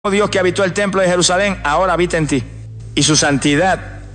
Dios que habitó el templo de Jerusalén, ahora habita en ti. Y su santidad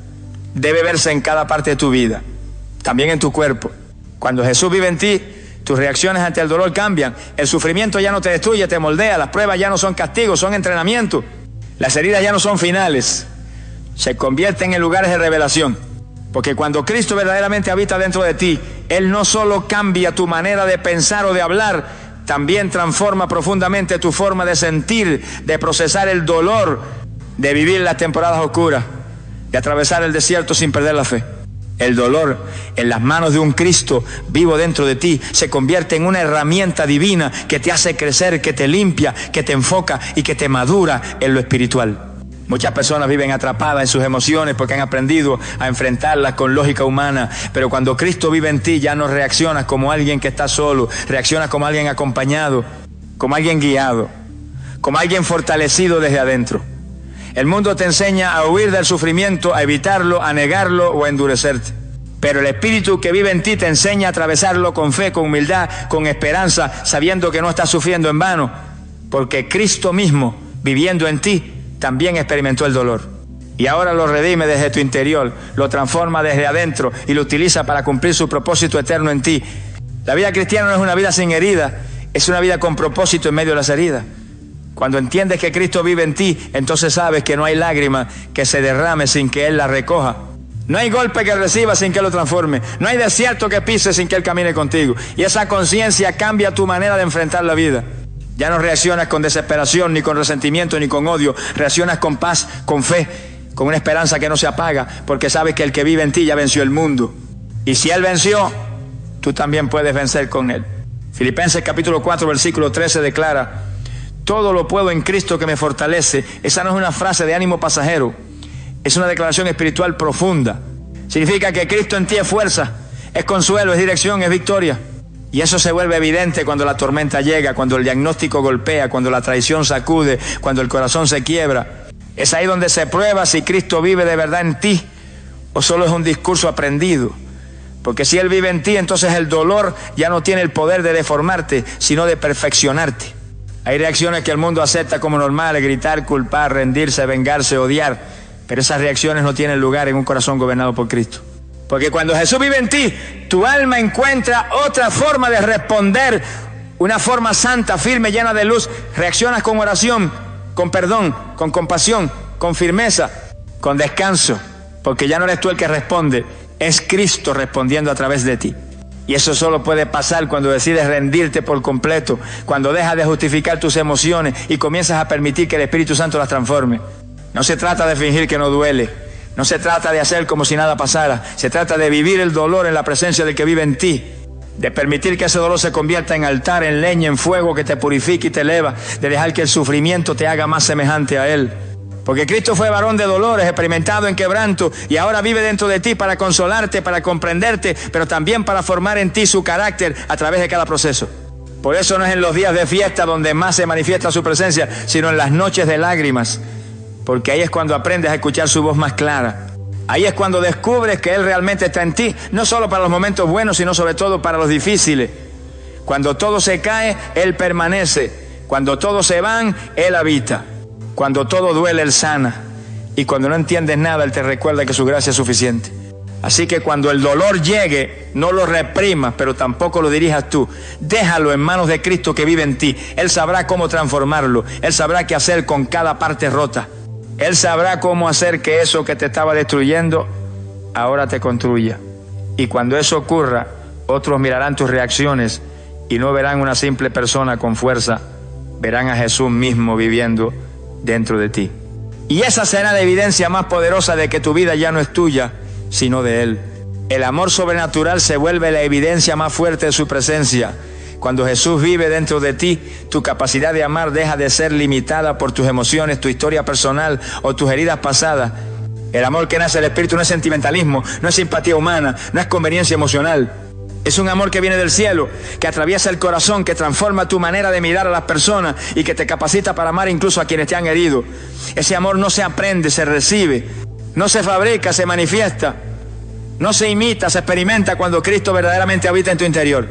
debe verse en cada parte de tu vida, también en tu cuerpo. Cuando Jesús vive en ti, tus reacciones ante el dolor cambian. El sufrimiento ya no te destruye, te moldea. Las pruebas ya no son castigos, son entrenamiento. Las heridas ya no son finales, se convierten en lugares de revelación. Porque cuando Cristo verdaderamente habita dentro de ti, Él no solo cambia tu manera de pensar o de hablar, también transforma profundamente tu forma de sentir, de procesar el dolor, de vivir las temporadas oscuras, de atravesar el desierto sin perder la fe. El dolor en las manos de un Cristo vivo dentro de ti se convierte en una herramienta divina que te hace crecer, que te limpia, que te enfoca y que te madura en lo espiritual. Muchas personas viven atrapadas en sus emociones porque han aprendido a enfrentarlas con lógica humana. Pero cuando Cristo vive en ti, ya no reaccionas como alguien que está solo, reaccionas como alguien acompañado, como alguien guiado, como alguien fortalecido desde adentro. El mundo te enseña a huir del sufrimiento, a evitarlo, a negarlo o a endurecerte. Pero el Espíritu que vive en ti te enseña a atravesarlo con fe, con humildad, con esperanza, sabiendo que no estás sufriendo en vano, porque Cristo mismo, viviendo en ti, también experimentó el dolor. Y ahora lo redime desde tu interior, lo transforma desde adentro y lo utiliza para cumplir su propósito eterno en ti. La vida cristiana no es una vida sin heridas, es una vida con propósito en medio de las heridas. Cuando entiendes que Cristo vive en ti, entonces sabes que no hay lágrima que se derrame sin que Él la recoja. No hay golpe que reciba sin que Él lo transforme. No hay desierto que pise sin que Él camine contigo. Y esa conciencia cambia tu manera de enfrentar la vida. Ya no reaccionas con desesperación, ni con resentimiento, ni con odio. Reaccionas con paz, con fe, con una esperanza que no se apaga, porque sabes que el que vive en ti ya venció el mundo. Y si Él venció, tú también puedes vencer con Él. Filipenses capítulo 4, versículo 13 declara: todo lo puedo en Cristo que me fortalece. Esa no es una frase de ánimo pasajero, es una declaración espiritual profunda. Significa que Cristo en ti es fuerza, es consuelo, es dirección, es victoria. Y eso se vuelve evidente cuando la tormenta llega, cuando el diagnóstico golpea, cuando la traición sacude, cuando el corazón se quiebra. Es ahí donde se prueba si Cristo vive de verdad en ti o solo es un discurso aprendido. Porque si Él vive en ti, entonces el dolor ya no tiene el poder de deformarte, sino de perfeccionarte. Hay reacciones que el mundo acepta como normales: gritar, culpar, rendirse, vengarse, odiar. Pero esas reacciones no tienen lugar en un corazón gobernado por Cristo. Porque cuando Jesús vive en ti, tu alma encuentra otra forma de responder, una forma santa, firme, llena de luz. Reaccionas con oración, con perdón, con compasión, con firmeza, con descanso. Porque ya no eres tú el que responde, es Cristo respondiendo a través de ti. Y eso solo puede pasar cuando decides rendirte por completo, cuando dejas de justificar tus emociones y comienzas a permitir que el Espíritu Santo las transforme. No se trata de fingir que no duele. No se trata de hacer como si nada pasara. Se trata de vivir el dolor en la presencia del que vive en ti. De permitir que ese dolor se convierta en altar, en leña, en fuego que te purifique y te eleva. De dejar que el sufrimiento te haga más semejante a Él. Porque Cristo fue varón de dolores, experimentado en quebranto, y ahora vive dentro de ti para consolarte, para comprenderte, pero también para formar en ti su carácter a través de cada proceso. Por eso no es en los días de fiesta donde más se manifiesta su presencia, sino en las noches de lágrimas. Porque ahí es cuando aprendes a escuchar su voz más clara. Ahí es cuando descubres que Él realmente está en ti, no solo para los momentos buenos, sino sobre todo para los difíciles. Cuando todo se cae, Él permanece. Cuando todos se van, Él habita. Cuando todo duele, Él sana. Y cuando no entiendes nada, Él te recuerda que su gracia es suficiente. Así que cuando el dolor llegue, no lo reprimas, pero tampoco lo dirijas tú. Déjalo en manos de Cristo que vive en ti. Él sabrá cómo transformarlo. Él sabrá qué hacer con cada parte rota. Él sabrá cómo hacer que eso que te estaba destruyendo ahora te construya. Y cuando eso ocurra, otros mirarán tus reacciones y no verán una simple persona con fuerza, verán a Jesús mismo viviendo dentro de ti. Y esa será la evidencia más poderosa de que tu vida ya no es tuya, sino de Él. El amor sobrenatural se vuelve la evidencia más fuerte de su presencia. Cuando Jesús vive dentro de ti, tu capacidad de amar deja de ser limitada por tus emociones, tu historia personal o tus heridas pasadas. El amor que nace del Espíritu no es sentimentalismo, no es simpatía humana, no es conveniencia emocional. Es un amor que viene del cielo, que atraviesa el corazón, que transforma tu manera de mirar a las personas y que te capacita para amar incluso a quienes te han herido. Ese amor no se aprende, se recibe, no se fabrica, se manifiesta, no se imita, se experimenta cuando Cristo verdaderamente habita en tu interior.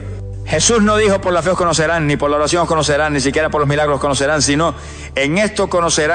Jesús no dijo por la fe os conocerán, ni por la oración os conocerán, ni siquiera por los milagros os conocerán, sino en esto conocerán